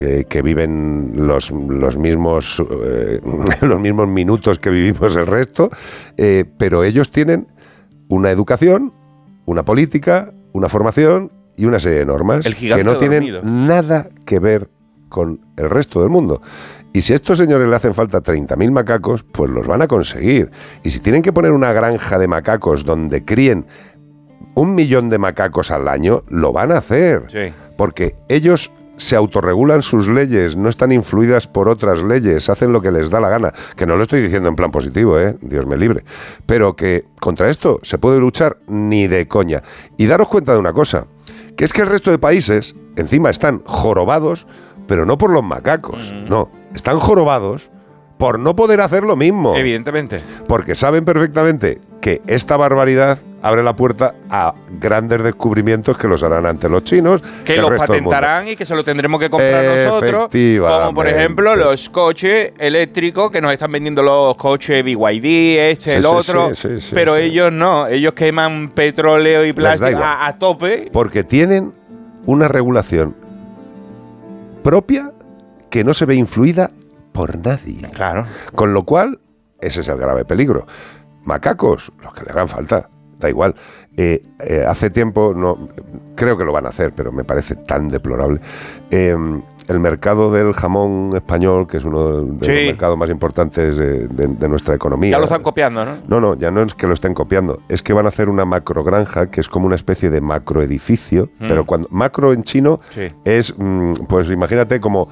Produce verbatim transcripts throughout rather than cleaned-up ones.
eh, que viven los, los, mismos, eh, los mismos minutos que vivimos el resto, eh, pero ellos tienen una educación, una política, una formación y una serie de normas que no tienen dormido. nada que ver con el resto del mundo. Y si a estos señores le hacen falta treinta mil macacos, pues los van a conseguir. Y si tienen que poner una granja de macacos donde críen un millón de macacos al año, lo van a hacer. Sí. Porque ellos se autorregulan sus leyes, no están influidas por otras leyes, hacen lo que les da la gana. Que no lo estoy diciendo en plan positivo, ¿eh? Dios me libre. Pero que contra esto se puede luchar ni de coña. Y daros cuenta de una cosa, que es que el resto de países encima están jorobados, pero no por los macacos, mm. no, están jorobados por no poder hacer lo mismo. Evidentemente. Porque saben perfectamente que esta barbaridad abre la puerta a grandes descubrimientos que los harán ante los chinos. Que los patentarán y que se lo tendremos que comprar nosotros. Como por ejemplo los coches eléctricos que nos están vendiendo los coches B Y D, este, sí, el sí, otro. Sí, sí, sí, pero sí. ellos no, ellos queman petróleo y plástico a, a tope. Porque tienen una regulación propia que no se ve influida por nadie. Claro. Con lo cual, ese es el grave peligro. Macacos, los que le hagan falta, da igual. Eh, eh, hace tiempo, no, creo que lo van a hacer, pero me parece tan deplorable. Eh, el mercado del jamón español, que es uno de sí. los mercados más importantes de, de, de nuestra economía. Ya lo están copiando, ¿no? No, no, ya no es que lo estén copiando, es que van a hacer una macrogranja, que es como una especie de macroedificio, mm. pero cuando macro en chino sí. es, mm, pues imagínate como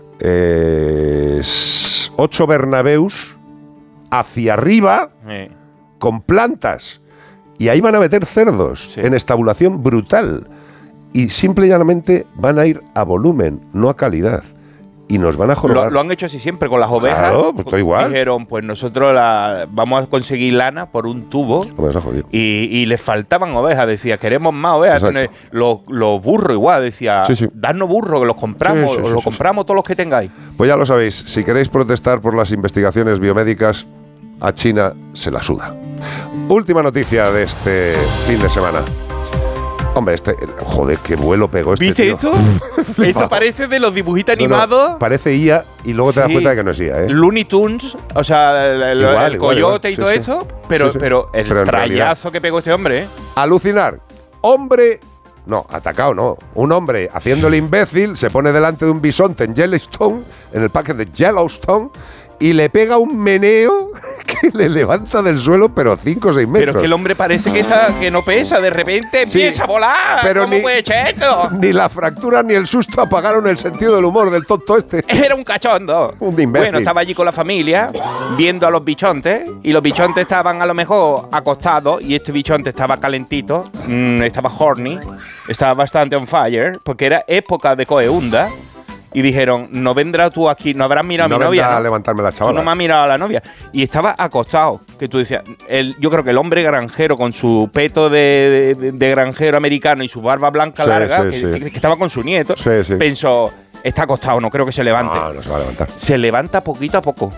eh, ocho Bernabéus hacia arriba, sí. con plantas, y ahí van a meter cerdos sí. en estabulación brutal. Y simple y llanamente van a ir a volumen, no a calidad. Y nos van a jorobar. Lo, lo han hecho así siempre con las ovejas. Claro, pues está igual. Dijeron, pues nosotros la, vamos a conseguir lana por un tubo. Y, y les faltaban ovejas. Decía, queremos más ovejas. Los, los burros igual. Decía, sí, sí. dadnos burros, que los compramos. Sí, sí, sí, los sí, compramos sí. todos los que tengáis. Pues ya lo sabéis. Si queréis protestar por las investigaciones biomédicas, a China se la suda. Última noticia de este fin de semana. Hombre, este, joder, qué vuelo pegó este ¿Viste tío? esto? Esto parece de los dibujitos animados. No, no, parece I A y luego te sí. das cuenta de que no es I A, ¿eh? Looney Tunes, o sea, el, el, igual, el igual, coyote igual. y sí, todo sí. eso, pero, sí, sí. pero el pero trayazo que pegó este hombre, ¿eh? Alucinar. Hombre, no, atacado no. Un hombre haciendo el imbécil se pone delante de un bisonte en Yellowstone, en el parque de Yellowstone, y le pega un meneo que le levanta del suelo, pero cinco o seis metros. Pero es que el hombre parece que, está, que no pesa, de repente sí, empieza a volar. Pero ¿Cómo ni, puede echar esto? Ni la fractura ni el susto apagaron el sentido del humor del tonto este. Era un cachondo. Un imbécil. Bueno, estaba allí con la familia, viendo a los bichontes, y los bichontes estaban a lo mejor acostados, y este bichonte estaba calentito, mmm, estaba horny, estaba bastante on fire, porque era época de coeunda. Y dijeron, no vendrás tú aquí, no habrás mirado no a mi novia. No a levantarme la chavala. Tú no me has mirado a la novia. Y estaba acostado, que tú decías, el, yo creo que el hombre granjero con su peto de, de, de granjero americano y su barba blanca sí, larga, sí, que, sí. Que, que estaba con su nieto, sí, sí. pensó, está acostado, no creo que se levante. No, no se va a levantar. Se levanta poquito a poco.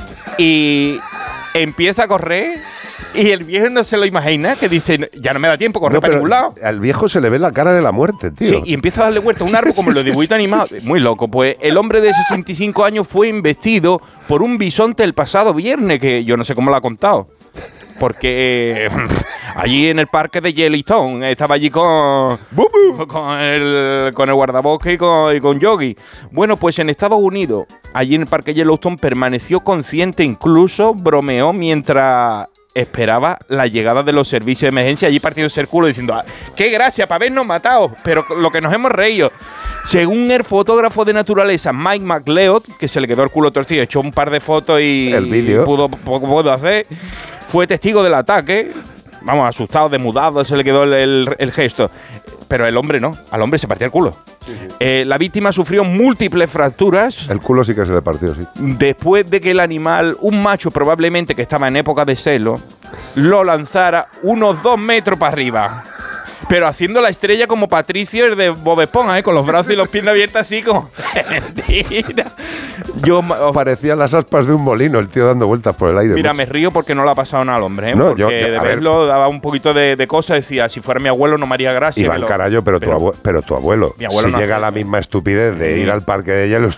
Y empieza a correr. Y el viejo no se lo imagina, que dice, ya no me da tiempo, correr no, para ningún lado. Al viejo se le ve la cara de la muerte, tío. Sí, y empieza a darle vuelta a un árbol como los dibujitos animados. Muy loco. Pues el hombre de sesenta y cinco años fue investido por un bisonte el pasado viernes, que yo no sé cómo lo ha contado. Porque eh, allí en el parque de Yellowstone estaba allí con, con, el, con el guardabosque y con, y con Yogi. Bueno, pues en Estados Unidos, allí en el parque Yellowstone, permaneció consciente, incluso bromeó mientras esperaba la llegada de los servicios de emergencia, allí partiéndose el culo diciendo, ah, qué gracia para habernos matado, pero lo que nos hemos reído. Según el fotógrafo de naturaleza Mike McLeod, que se le quedó el culo torcido, echó un par de fotos y, el vídeo. y pudo, poco pudo hacer, fue testigo del ataque, vamos, asustado, demudado, se le quedó el, el, el gesto. Pero el hombre no, al hombre se partía el culo. Sí, sí. Eh, la víctima sufrió múltiples fracturas. El culo sí que se le partió, sí. Después de que el animal, un macho probablemente que estaba en época de celo, lo lanzara unos dos metros para arriba. Pero haciendo la estrella como Patricio de Bob Esponja, ¿eh? Con los brazos y los piernas abiertas así como... Mentira. Yo, oh, parecían las aspas de un molino, el tío dando vueltas por el aire. Mira, mucho. Me río porque no le ha pasado nada al hombre, ¿eh? No, porque yo, yo, de verlo daba un poquito de, de cosa, decía, si fuera mi abuelo no me haría gracia. Iván Carayo, pero, pero, tu abuelo, pero tu abuelo, mi abuelo si no llega a la misma estupidez de sí. ir al parque de Yellowstone